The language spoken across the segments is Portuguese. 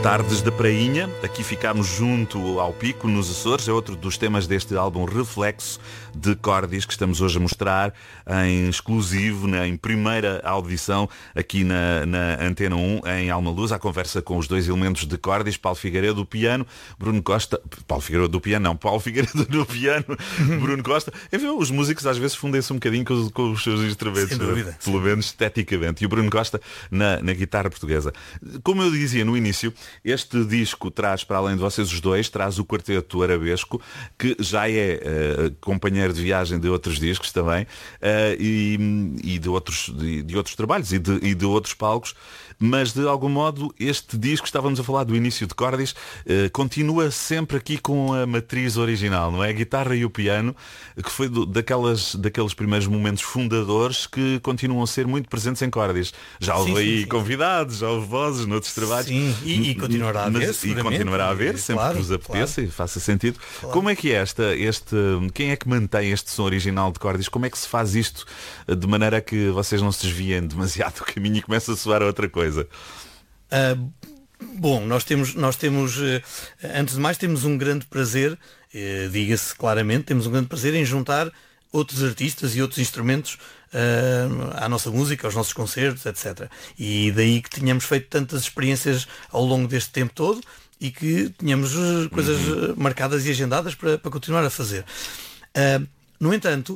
Tardes da Prainha, aqui ficámos junto ao Pico, nos Açores, é outro dos temas deste álbum Reflexo de Cordis, que estamos hoje a mostrar em exclusivo, em primeira audição aqui na Antena 1, em Almaluz, à conversa com os dois elementos de Cordis, Paulo Figueiredo do piano, Bruno Costa, Paulo Figueiredo do piano, do piano, Bruno Costa. Enfim, os músicos às vezes fundem-se um bocadinho com os seus instrumentos, pelo menos esteticamente, e o Bruno Costa na guitarra portuguesa. Como eu dizia no início, este disco traz, para além de vocês os dois, traz o Quarteto Arabesco, que já é companheiro de viagem de outros discos também, e de outros trabalhos e de outros palcos, mas de algum modo este disco, estávamos a falar do início de Cordis, continua sempre aqui com a matriz original, não é? A guitarra e o piano, que foi daqueles primeiros momentos fundadores que continuam a ser muito presentes em Cordis. Já houve aí convidados, já houve vozes noutros trabalhos. Sim, e continuará a haver, e continuará a haver, sempre que vos apeteça e faça sentido. Claro. Como é que é quem é que mantém este som original de Cordis? Como é que se faz isto de maneira a que vocês não se desviem demasiado do caminho e comece a soar a outra coisa? Bom, nós temos, antes de mais, temos um grande prazer, diga-se claramente, temos um grande prazer em juntar outros artistas e outros instrumentos à nossa música, aos nossos concertos, etc. E daí que tínhamos feito tantas experiências ao longo deste tempo todo e que tínhamos coisas marcadas e agendadas para continuar a fazer. No entanto,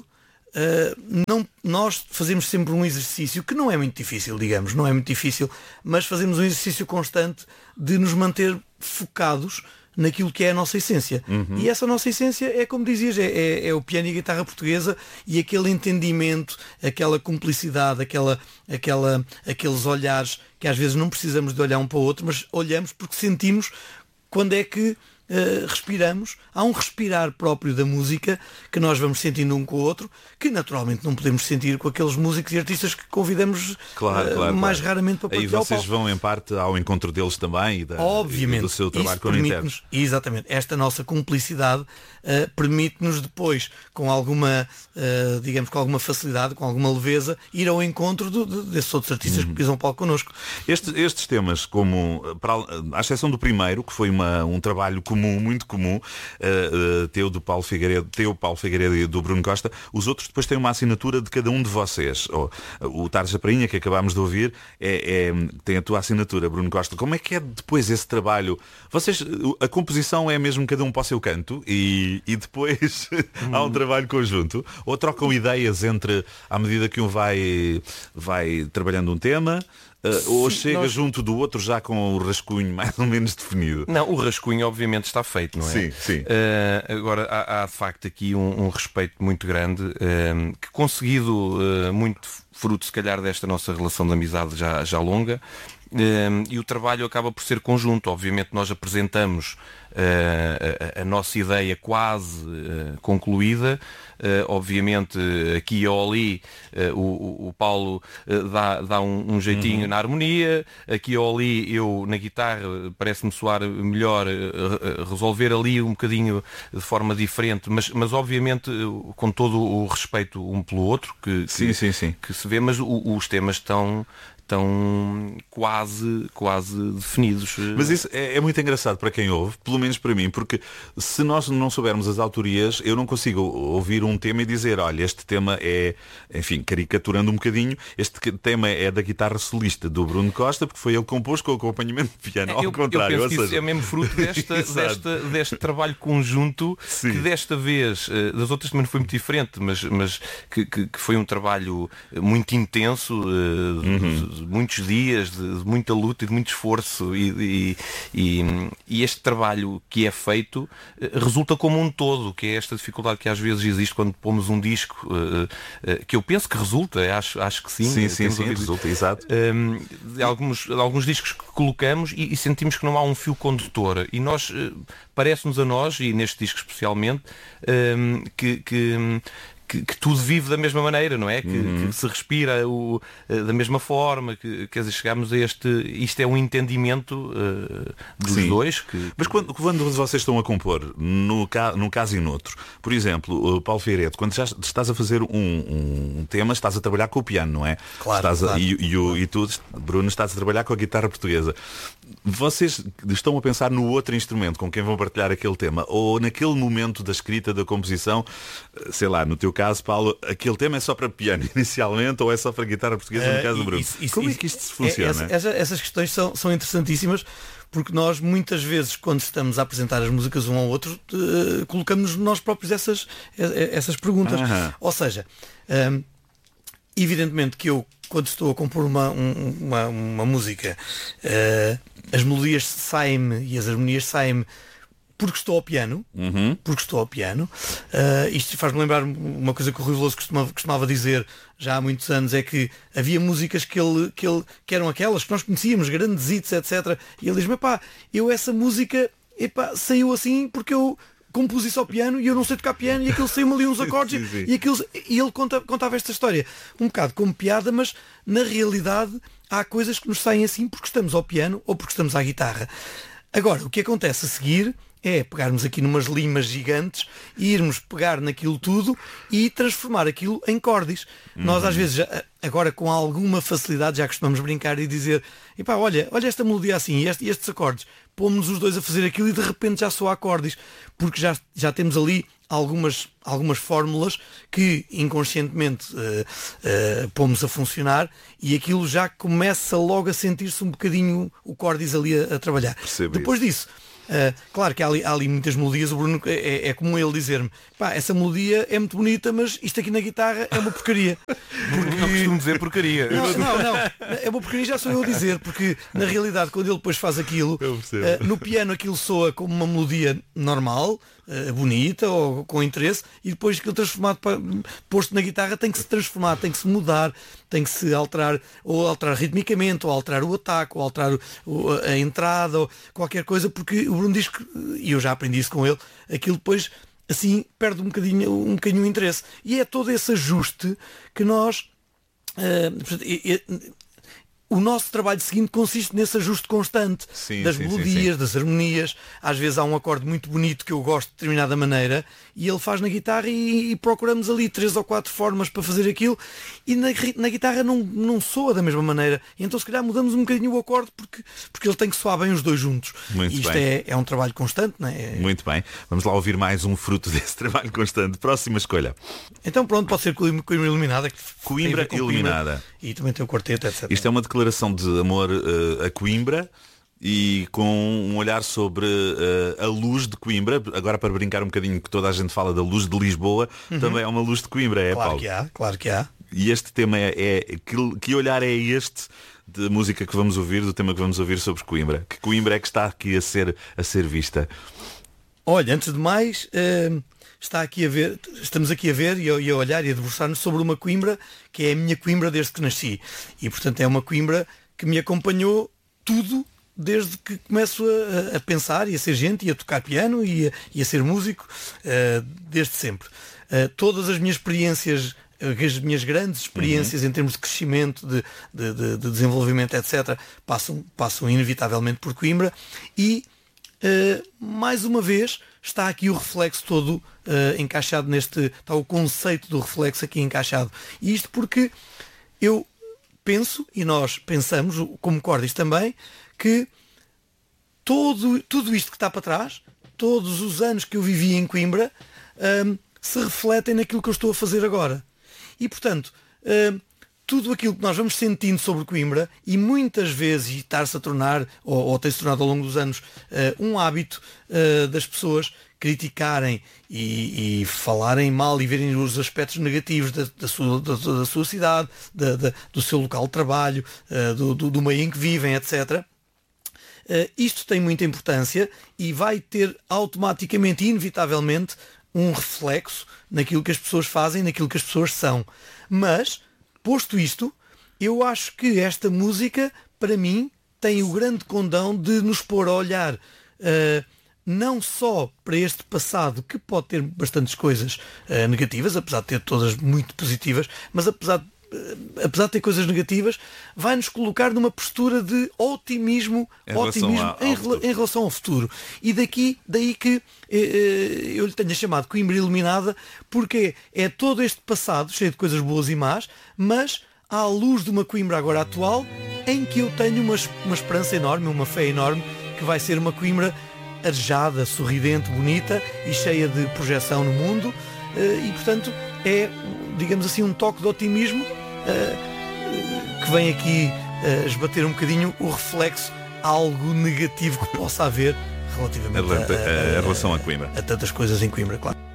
nós fazemos sempre um exercício que não é muito difícil, digamos, não é muito difícil, mas fazemos um exercício constante de nos manter focados naquilo que é a nossa essência. E essa nossa essência é, como dizias, é o piano e a guitarra portuguesa, e aquele entendimento, aquela cumplicidade, aqueles olhares que às vezes não precisamos de olhar um para o outro, mas olhamos porque sentimos quando é que respiramos. Há um respirar próprio da música que nós vamos sentindo um com o outro, que naturalmente não podemos sentir com aqueles músicos e artistas que convidamos mais raramente para partilhar. Aí vocês vão em parte ao encontro deles também e do seu trabalho com internos. Exatamente, esta nossa cumplicidade permite-nos depois, com alguma digamos, com alguma facilidade, com alguma leveza, ir ao encontro desses outros artistas que pisam o palco connosco. Estes temas, como à exceção do primeiro, que foi um trabalho muito comum, teu Paulo Figueiredo e do Bruno Costa, os outros depois têm uma assinatura de cada um de vocês. O Tardes da Prainha, que acabámos de ouvir, tem a tua assinatura, Bruno Costa. Como é que é depois esse trabalho? A composição é mesmo cada um para o seu canto e depois há um trabalho conjunto? Ou trocam ideias à medida que um vai trabalhando um tema? Ou chega junto do outro já com o rascunho mais ou menos definido? Não, o rascunho obviamente está feito, não é? Sim. Agora há de facto aqui um respeito muito grande, que conseguido muito fruto se calhar desta nossa relação de amizade já longa, e o trabalho acaba por ser conjunto. Obviamente nós apresentamos a nossa ideia quase concluída. Obviamente aqui ou ali o Paulo dá um jeitinho na harmonia, aqui ou ali eu na guitarra parece-me soar melhor resolver ali um bocadinho de forma diferente, mas obviamente com todo o respeito um pelo outro que se vê, mas os temas estão quase definidos. Mas isso é muito engraçado para quem ouve, pelo menos para mim, porque se nós não soubermos as autorias, eu não consigo ouvir um tema e dizer, olha, este tema é, enfim, caricaturando um bocadinho, este tema é da guitarra solista do Bruno Costa, porque foi ele que compôs com o acompanhamento de piano. Ao contrário, eu penso que isso é mesmo fruto deste trabalho conjunto, que desta vez, das outras também não foi muito diferente, mas que foi um trabalho muito intenso, de muitos dias, de muita luta e de muito esforço, e este trabalho que é feito resulta como um todo, que é esta dificuldade que às vezes existe quando pomos um disco, que eu penso que resulta, acho que sim. Sim, resulta, exato. Alguns discos que colocamos e sentimos que não há um fio condutor, e nós, parece-nos a nós, e neste disco especialmente, que tudo vive da mesma maneira, não é? Que se respira da mesma forma, quer dizer, chegamos a isto é um entendimento dos dois. Mas quando vocês estão a compor, num caso e noutro, por exemplo, Paulo Figueiredo, quando já estás a fazer um tema, estás a trabalhar com o piano, não é? Claro. E tu, Bruno, estás a trabalhar com a guitarra portuguesa. Vocês estão a pensar no outro instrumento com quem vão partilhar aquele tema, ou naquele momento da escrita, da composição, sei lá, no teu caso, Paulo, aquele tema é só para piano inicialmente, ou é só para guitarra portuguesa no caso do Bruno? Como é que isto se funciona? Essas questões são interessantíssimas, porque nós muitas vezes, quando estamos a apresentar as músicas um ao outro, colocamos nós próprios essas perguntas. Ou seja, evidentemente que eu, quando estou a compor uma música, as melodias saem-me e as harmonias saem-me porque estou ao piano. Isto faz-me lembrar uma coisa que o Rui Veloso costumava dizer já há muitos anos, é que havia músicas que eram aquelas que nós conhecíamos, grandes hits, etc. E ele diz-me, eu essa música saiu assim porque eu compus isso ao piano e eu não sei tocar piano e aquilo saiu-me ali uns acordes e ele contava esta história um bocado como piada, mas na realidade há coisas que nos saem assim porque estamos ao piano ou porque estamos à guitarra. Agora, o que acontece a seguir é pegarmos aqui numas limas gigantes e irmos pegar naquilo tudo e transformar aquilo em córdis. Nós às vezes, agora com alguma facilidade, já costumamos brincar e dizer, olha esta melodia assim e estes acordes, pomos-nos os dois a fazer aquilo e de repente já soa acordes, porque já temos ali algumas fórmulas que inconscientemente pomos a funcionar e aquilo já começa logo a sentir-se um bocadinho o córdis ali a trabalhar. Depois disso, claro que há ali muitas melodias. O Bruno é comum ele dizer-me, essa melodia é muito bonita, mas isto aqui na guitarra é uma porcaria. Porque não costumo dizer porcaria. Não, é uma porcaria, já sou eu a dizer, porque na realidade quando ele depois faz aquilo, no piano aquilo soa como uma melodia normal, bonita ou com interesse, e depois aquilo transformado, posto na guitarra, tem que se transformar, tem que se mudar, tem que se alterar, ou alterar ritmicamente, ou alterar o ataque, ou alterar a entrada, ou qualquer coisa, porque o Bruno diz que, e eu já aprendi isso com ele, aquilo depois assim perde um bocadinho o interesse. E é todo esse ajuste que nós o nosso trabalho seguinte consiste nesse ajuste constante das melodias, das harmonias. Às vezes há um acorde muito bonito que eu gosto de determinada maneira e ele faz na guitarra e procuramos ali 3 ou 4 formas para fazer aquilo e na guitarra não soa da mesma maneira. E então se calhar mudamos um bocadinho o acorde porque ele tem que soar bem os dois juntos. Isto é um trabalho constante, não é? Muito bem. Vamos lá ouvir mais um fruto desse trabalho constante. Próxima escolha. Então pronto, pode ser Coimbra Iluminada. Coimbra Iluminada. E também tem o quarteto, etc. Isto é uma declaração de amor a Coimbra e com um olhar sobre a luz de Coimbra. Agora, para brincar um bocadinho, que toda a gente fala da luz de Lisboa, também é uma luz de Coimbra, Paulo? Claro que há. E este tema que olhar é este de música que vamos ouvir, do tema que vamos ouvir sobre Coimbra? Que Coimbra é que está aqui a ser vista? Olha, antes de mais, estamos aqui a ver e a olhar e a debruçar-nos sobre uma Coimbra que é a minha Coimbra desde que nasci. E portanto é uma Coimbra que me acompanhou tudo desde que começo a pensar e a ser gente e a tocar piano e a ser músico, desde sempre. Todas as minhas experiências, as minhas grandes experiências em termos de crescimento, de desenvolvimento, etc., passam inevitavelmente por Coimbra e mais uma vez está aqui o reflexo todo encaixado está o conceito do reflexo aqui encaixado. E isto porque eu penso, e nós pensamos, como córdis também, que tudo isto que está para trás, todos os anos que eu vivi em Coimbra, se refletem naquilo que eu estou a fazer agora. E portanto, tudo aquilo que nós vamos sentindo sobre Coimbra, e muitas vezes está-se a tornar, ou tem-se tornado ao longo dos anos, um hábito das pessoas criticarem e falarem mal e verem os aspectos negativos da sua cidade, do seu local de trabalho, do meio em que vivem, etc. Isto tem muita importância e vai ter automaticamente e inevitavelmente um reflexo naquilo que as pessoas fazem, naquilo que as pessoas são. Mas, posto isto, eu acho que esta música, para mim, tem o grande condão de nos pôr a olhar não só para este passado, que pode ter bastantes coisas negativas, apesar de ter todas muito positivas, mas apesar de ter coisas negativas, vai-nos colocar numa postura de otimismo em relação ao futuro. E daí que eu lhe tenho chamado Coimbra Iluminada, porque é todo este passado cheio de coisas boas e más, mas à luz de uma Coimbra agora atual, em que eu tenho uma esperança enorme, uma fé enorme, que vai ser uma Coimbra arejada, sorridente, bonita e cheia de projeção no mundo, e portanto é, digamos assim, um toque de otimismo que vem aqui esbater um bocadinho o reflexo algo negativo que possa haver relativamente a relação a Coimbra. A tantas coisas em Coimbra, claro.